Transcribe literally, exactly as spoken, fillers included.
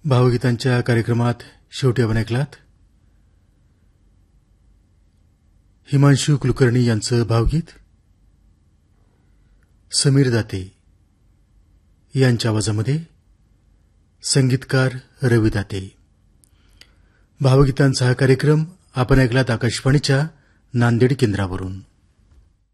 भावगीतांच्या कार्यक्रमात शेवटी आपण ऐकलात हिमांशू कुलकर्णी यांचं भावगीत, समीर दाते यांच्या आवाजामध्ये संगीतकार रवी दाते. भावगीतांचा हा कार्यक्रम आपण ऐकलात आकाशवाणीच्या नांदेड केंद्रावरून.